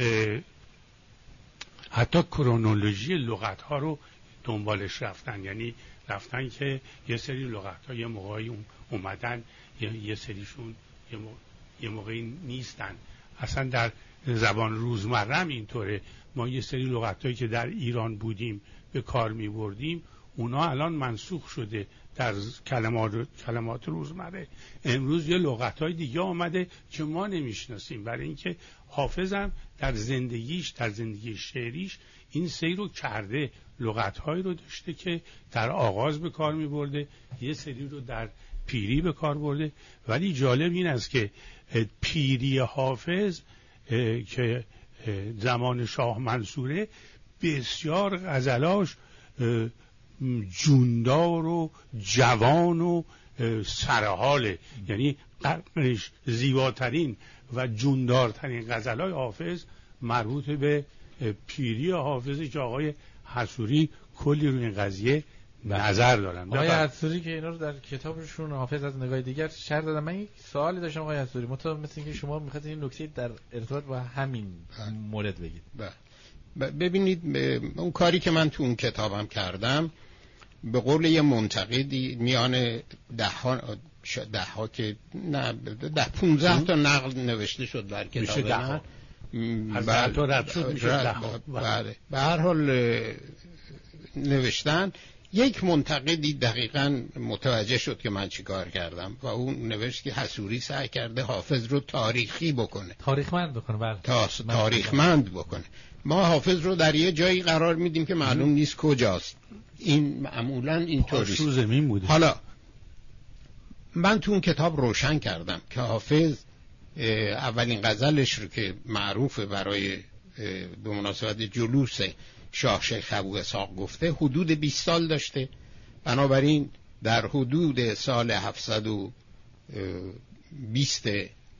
حتی کرونولوژی لغت ها رو دنبالش رفتن. یعنی رفتن که یه سری لغت ها یه موقعی اومدن، یه سریشون یه, موقع یه موقعی نیستن. اصلا در زبان روزمره هم اینطوره. ما یه سری لغت هایی که در ایران بودیم به کار می بردیم، اونا الان منسوخ شده در کلمات کلمات روزمره. امروز یه لغت‌های دیگه آمده که ما نمیشناسیم، برای اینکه حافظ هم در زندگیش، در زندگی شعریش این سیر رو کرده. لغت‌هایی رو داشته که در آغاز به کار می‌برده، یه سری رو در پیری به کار برده. ولی جالب این است که پیری حافظ که زمان شاه منصوره بسیار غزلاش جوندار و جوان و سرحاله. یعنی زیباترین و جوندارترین غزلای حافظ مربوط به پیری حافظی که آقای حصوری کلی روی این قضیه نظر دارن. آقای حصوری که اینا رو در کتابشون حافظ از نگاه دیگر شرح دادن. من یک سوالی داشتم آقای حصوری، مطابق مثل اینکه شما می‌خواستید این نکته در ارتباط با همین مورد بگید. ببینید اون کاری که من تو اون کتابم کردم، به قول یه منتقدی میان ده ها ده ها که نه ده پونزده تا نقل نوشته شد در کتاب من، از ده تا رد شد میشه ده ها. بله به هر حال نوشتن. یک منتقدی دقیقاً متوجه شد که من چی کار کردم و اون نوشت که حصوری سعی کرده حافظ رو تاریخی بکنه، تاریخمند بکنه. بله تا تاریخمند بکنه. ما حافظ رو در یه جایی قرار میدیم که معلوم نیست کجاست. این معمولاً اینطوریه. زمین بوده. حالا من تو اون کتاب روشن کردم که حافظ اولین غزلش رو که معروفه برای به مناسبت جلوس شاه شیخ ابو اسحاق گفته حدود بیست سال داشته. بنابراین در حدود سال هفتصد و بیست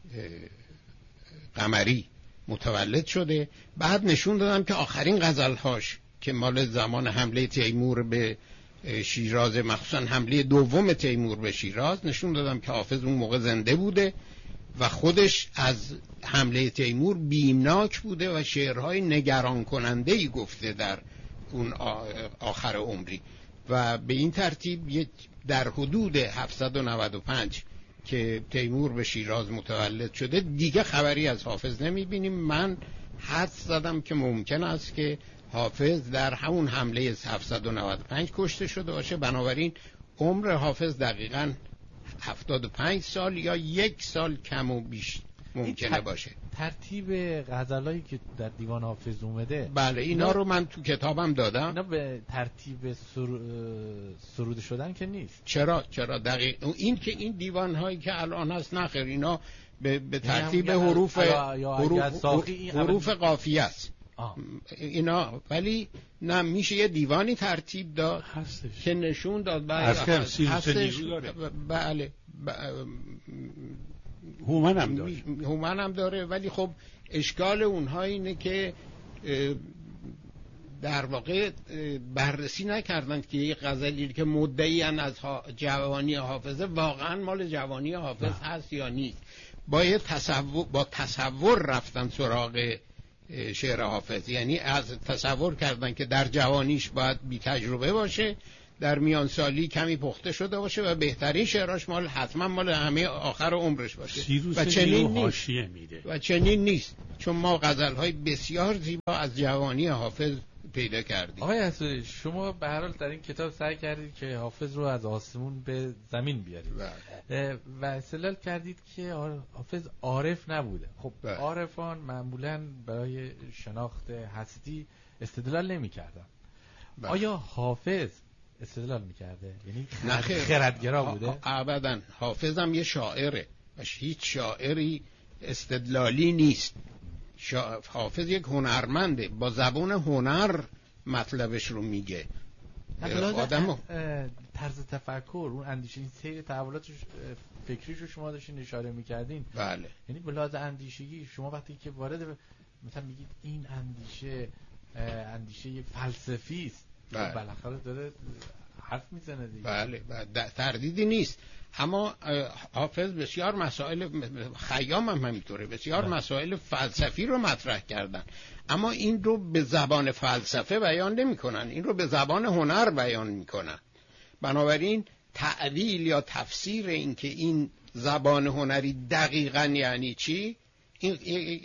قمری متولد شده. بعد نشون دادم که آخرین غزلهاش که مال زمان حمله تیمور به شیراز، مخصوصا حمله دوم تیمور به شیراز، نشون دادم که حافظ اون موقع زنده بوده و خودش از حمله تیمور بیمناک بوده و شعرهای نگران کننده‌ای گفته در اون آخر عمری. و به این ترتیب در حدود هفتصد و نود و پنج که تیمور به شیراز متولد شده دیگه خبری از حافظ نمیبینیم. من حدس زدم که ممکن است که حافظ در همون حمله هفتصد و نود و پنج کشته شده باشه. بنابراین عمر حافظ دقیقاً هفتاد و پنج سال یا یک سال کم و بیش ممکنه باشه. ترتیب غزلایی که در دیوان حافظ اومده، بله اینا, اینا رو من تو کتابم دادم. اینا به ترتیب سر... سروده شدن که نیست. چرا چرا دقیق این که این دیوان هایی که الان هست نخیر، اینا به, به ترتیب حروف حروف, حروف قافیه است اینا. ولی نه میشه یه دیوانی ترتیب داد هستش که نشون داد هستش. بله هومن هم داره هومن هم داره. ولی خب اشکال اونها اینه که در واقع بررسی نکردند که یک غزلی که مدعیان از جوانی حافظه واقعا مال جوانی حافظ هست یا نیست. با تصور با تصور رفتن سراغ شعر حافظ، یعنی از تصور کردن که در جوانیش باید بی تجربه باشه، در میان سالی کمی پخته شده باشه و بهترین شعراش مال حتما مال همه آخر عمرش باشه و چنین نیست. میده. و چنین نیست، چون ما غزل‌های بسیار زیبا از جوانی حافظ پیدا کردیم. آقای اسدی، شما به هر حال در این کتاب سعی کردید که حافظ رو از آسمون به زمین بیارید و استدلال کردید که حافظ عارف نبوده. خب بله. عارفان معمولاً برای شناخت هستی استدلال نمی‌کردن. بله. آیا حافظ استدلال می‌کرده؟ یعنی خردگرا بوده؟ ابداً. حافظ هم یه شاعره و هیچ شاعری استدلالی نیست. شا... حافظ یک هنرمنده، با زبان هنر مطلبش رو میگه. آدم طرز تفکر، اون اندیشه، این سیر تحولات فکریش رو شما داشتین اشاره میکردین. بله. یعنی به لحاظ اندیشگی شما وقتی که وارد مثلا میگید این اندیشه اندیشه فلسفی است، بله. بالاخره داره حرف میزنه دیگه. بله، بله. تردیدی نیست. اما حافظ بسیار مسائل، خیام هم همینطوره، بسیار بله. مسائل فلسفی رو مطرح کردن، اما این رو به زبان فلسفه بیان نمی کنن، این رو به زبان هنر بیان می کنن. بنابراین تعویل یا تفسیر این که این زبان هنری دقیقاً یعنی چی، این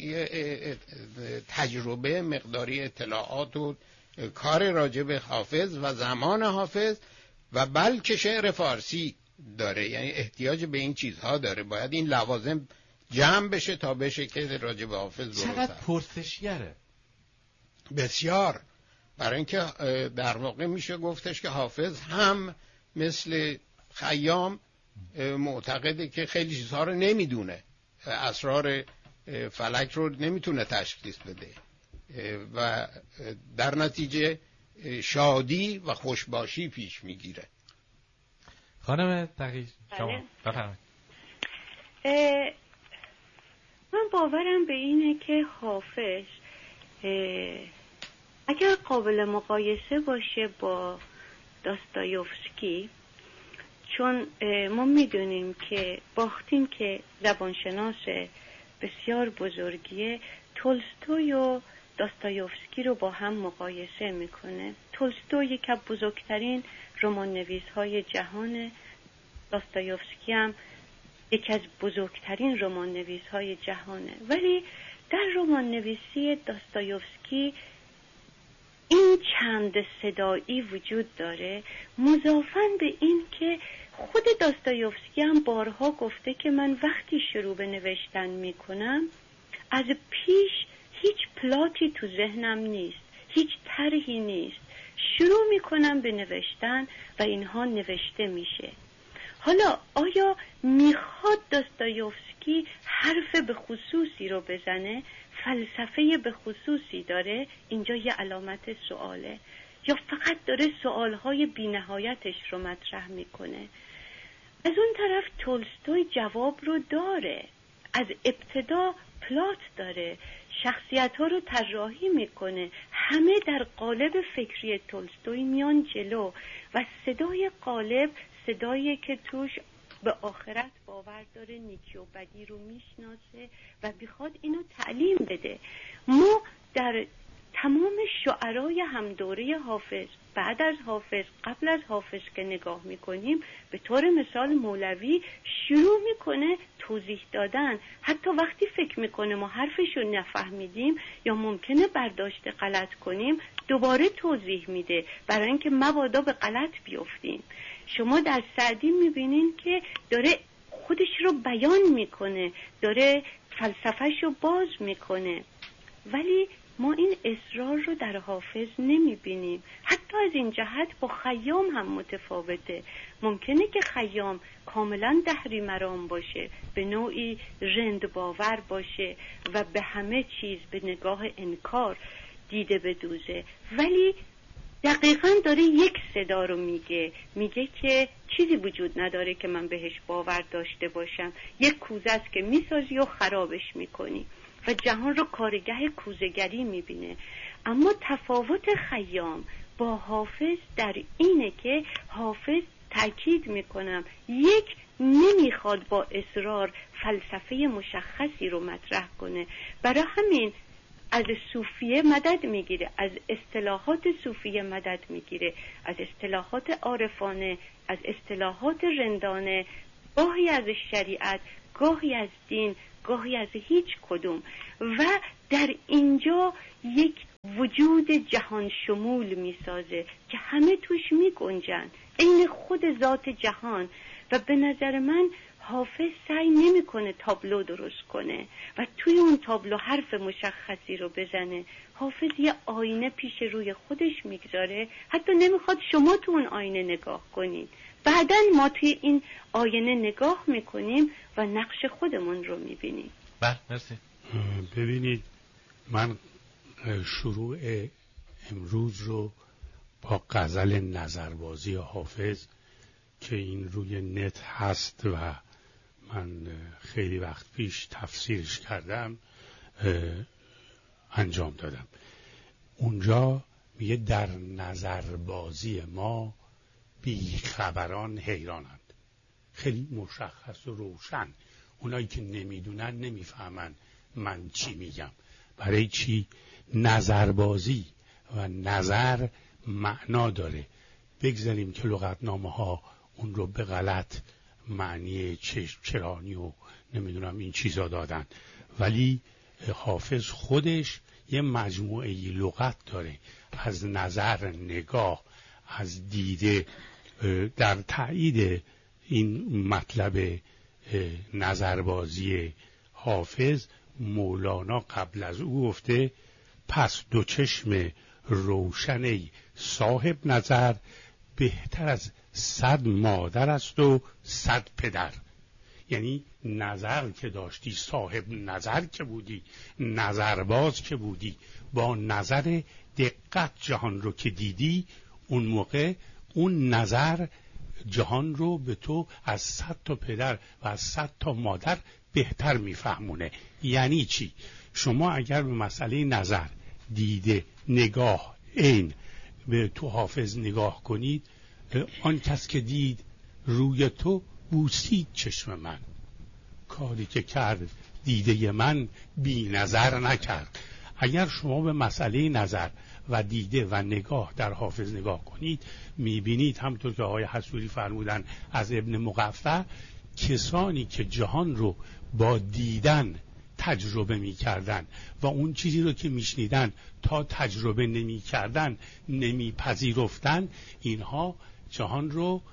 تجربه، مقداری اطلاعات و کار راجع به حافظ و زمان حافظ و بلکه شعر فارسی داره، یعنی احتیاج به این چیزها داره. باید این لوازم جمع بشه تا بشه که راجع به حافظ درست. چقدر پرسشگره؟ بسیار. برای اینکه در واقع میشه گفتش که حافظ هم مثل خیام معتقده که خیلی چیزها رو نمیدونه، اسرار فلک رو نمیتونه تشخیص بده و در نتیجه شادی و خوشباشی پیش میگیره. خانم تقی شما بفرمایید. من باورم به اینه که حافظ اگر قابل مقایسه باشه با داستایوفسکی، چون ما میدونیم که باختین که زبانشناس بسیار بزرگیه، تولستوی و داستایوفسکی رو با هم مقایسه میکنه. تولستوی یکی از بزرگترین رمان نویس های جهان، داستایوفسکی هم یکی از بزرگترین رمان نویس های جهانه، ولی در رمان نویسی داستایوفسکی این چند صدایی وجود داره، مضافاً به این که خود داستایوفسکی هم بارها گفته که من وقتی شروع به نوشتن میکنم از پیش هیچ پلاتی تو ذهنم نیست، هیچ طرحی نیست، شروع میکنم به نوشتن و اینها نوشته میشه. حالا آیا میخواد داستایوفسکی حرف به خصوصی رو بزنه، فلسفه به خصوصی داره؟ اینجا یه علامت سواله. یا فقط داره سوالهای بی‌نهایتش رو مطرح میکنه؟ از اون طرف تولستوی جواب رو داره، از ابتدا پلات داره، شخصیت ها رو طراحی میکنه، همه در قالب فکری تولستوی میان جلو و صدای قالب صدایی که توش به آخرت باور داره، نیکی و بدی رو میشناسه و بخواد اینو تعلیم بده. ما در تمام شعرای هم دوره حافظ، بعد از حافظ، قبل از حافظ که نگاه میکنیم، به طور مثال مولوی شروع میکنه توضیح دادن، حتی وقتی فکر میکنه ما حرفشو نفهمیدیم یا ممکنه برداشت غلط کنیم دوباره توضیح میده برای اینکه مبادا به غلط بیفتیم. شما در سعدی میبینین که داره خودش رو بیان میکنه، داره فلسفهش رو باز میکنه، ولی ما این اصرار رو در حافظ نمیبینیم. حتی از این جهت با خیام هم متفاوته. ممکنه که خیام کاملا دهری مرام باشه، به نوعی رند باور باشه و به همه چیز به نگاه انکار دیده بدوزه، ولی دقیقاً داره یک صدا رو میگه، میگه که چیزی وجود نداره که من بهش باور داشته باشم، یک کوزه است که میسازی و خرابش میکنی و جهان رو کارگاه کوزه‌گری میبینه. اما تفاوت خیام با حافظ در اینه که حافظ، تأکید میکنم، یک، نمیخواد با اصرار فلسفه مشخصی رو مطرح کنه، برای همین از صوفیه مدد میگیره، از اصطلاحات صوفیه مدد میگیره، از اصطلاحات عارفانه، از اصطلاحات رندانه، گاهی از شریعت، گاهی از دین، گاهی از هیچ کدوم، و در اینجا یک وجود جهان شمول میسازه که همه توش میگنجن، این خود ذات جهان. و به نظر من حافظ سعی نمیکنه تابلو درست کنه و توی اون تابلو حرف مشخصی رو بزنه. حافظ یه آینه پیش روی خودش میگذاره، حتی نمیخواد شما تو اون آینه نگاه کنید، بعداً ما توی این آینه نگاه میکنیم و نقش خودمون رو میبینیم. بله مرسی. ببینید، من شروع امروز رو با غزل نظربازی حافظ که این روی نت هست و من خیلی وقت پیش تفسیرش کردم انجام دادم. اونجا میگه در نظربازی ما بیخبران حیرانند. خیلی مشخص و روشن، اونایی که نمیدونن نمیفهمن من چی میگم. برای چی؟ نظربازی و نظر معنا داره. بگذاریم که لغتنامه ها اون رو به غلط معنی چرانی و نمیدونم این چیزا دادن، ولی حافظ خودش یه مجموعه لغت داره، از نظر، نگاه، از دیده. در تایید این مطلب نظربازی حافظ، مولانا قبل از او گفته پس دو چشم روشن صاحب نظر، بهتر از صد مادر است و صد پدر. یعنی نظر که داشتی، صاحب نظر که بودی، نظرباز که بودی، با نظر دقت جهان رو که دیدی، اون موقع اون نظر جهان رو به تو از صد تا پدر و از صد تا مادر بهتر میفهمونه. یعنی چی؟ شما اگر به مسئله نظر، دیده، نگاه، عین به تو حافظ نگاه کنید، آن کس که دید روی تو بوسید چشم من، کاری که کرد دیده من بی نظر نکرد. اگر شما به مسئله نظر و دیده و نگاه در حافظ نگاه کنید، میبینید همطور که آقای حصوری فرمودن از ابن مقفع، کسانی که جهان رو با دیدن تجربه میکردن و اون چیزی رو که میشنیدن تا تجربه نمیکردن، نمیپذیرفتن، اینها جهان رو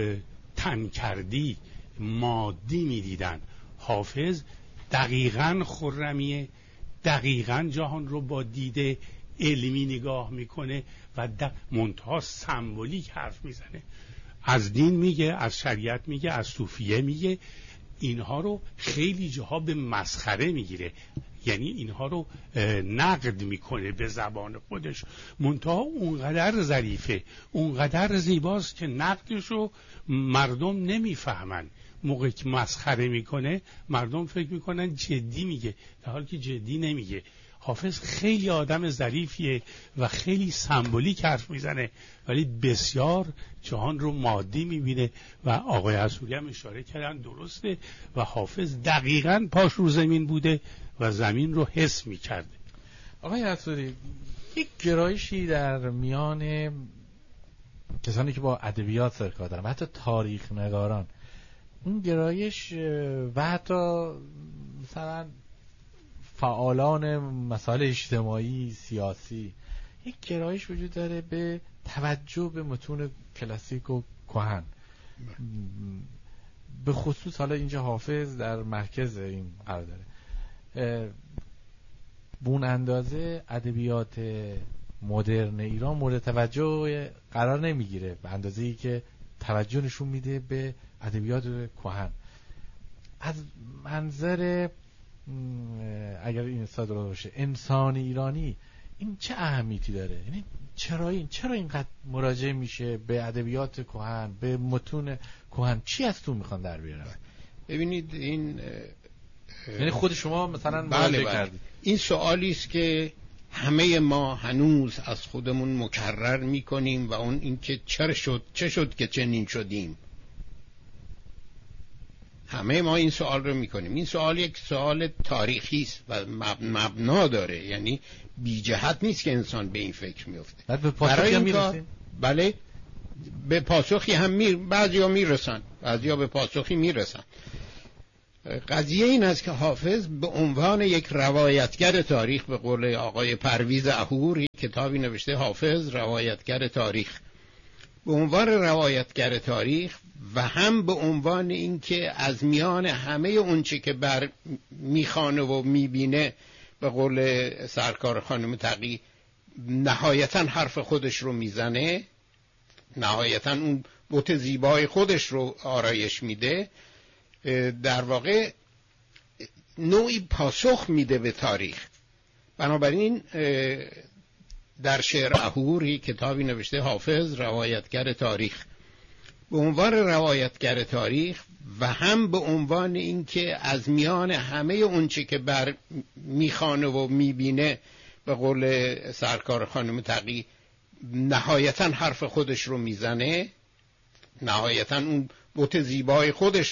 تن کردی، مادی میدیدن. حافظ دقیقاً خرمیه، دقیقاً جهان رو با دیده علمی نگاه میکنه و منتها سمبولیک حرف میزنه. از دین میگه، از شریعت میگه، از صوفیه میگه، اینها رو خیلی جاها به مسخره میگیره، یعنی اینها رو نقد میکنه به زبان خودش، منتها اونقدر ظریفه، اونقدر زیباست که نقدش رو مردم نمیفهمن. موقعی که مسخره میکنه مردم فکر میکنن جدی میگه، در حالی که جدی نمیگه. حافظ خیلی آدم ظریفیه و خیلی سمبولیک حرف میزنه، ولی بسیار جهان رو مادی میبینه و آقای حصوری هم اشاره کردن درسته و حافظ دقیقاً پاش رو زمین بوده و زمین رو حس میکرده. آقای حصوری، یک گرایشی در میان کسانی که با ادبیات سر کار دارن و حتی تاریخ نگاران، اون گرایش و حتی مثلا فعالان مسائل اجتماعی سیاسی، یک گرایش وجود داره به توجه به متون کلاسیک و کهن، به خصوص حالا اینجا حافظ در مرکز این قرار داره. به اون اندازه ادبیات مدرن ایران مورد توجه قرار نمیگیره به اندازه‌ای که توجه نشون میده به ادبیات کهن. از منظر اگر این استاد رو باشه انسان ایرانی این چه اهمیتی داره؟ یعنی چرا این چرا اینقدر مراجعه میشه به ادبیات کهن، به متون کهن؟ چی از تو میخوان در بیارن؟ ببینید این یعنی خود شما مثلا بله مراجعه بله. کردید، این سوالی است که همه ما هنوز از خودمون مکرر میکنیم و اون اینکه چرا شد، چه شد که چنین شدیم. همه ما این سوال رو میکنیم. این سوال یک سوال تاریخی است و مبنا داره، یعنی بی جهت نیست که انسان به این فکر میفته. بعد به پاسخی هم میرسیم. بله، به پاسخی هم می بعضیا میرسن، بعضیا به پاسخی میرسن. قضیه این است که حافظ به عنوان یک روایتگر تاریخ، به قول آقای پرویز اهور، یک کتابی نوشته حافظ روایتگر تاریخ، به عنوان روایتگر تاریخ و هم به عنوان اینکه از میان همه اونچه که بر میخوانه و میبینه، به قول سرکار خانم تقی، نهایتا حرف خودش رو میزنه، نهایتا اون بت زیبای خودش رو آرایش میده، در واقع نوعی پاسخ میده به تاریخ. بنابراین در شعر اهوری کتابی نوشته حافظ روایتگر تاریخ، به عنوان روایتگر تاریخ و هم به عنوان اینکه از میان همه اونچه که بر میخوانه و میبینه، به قول سرکار خانم تقی، نهایتا حرف خودش رو میزنه، نهایتا اون بت زیبای خودش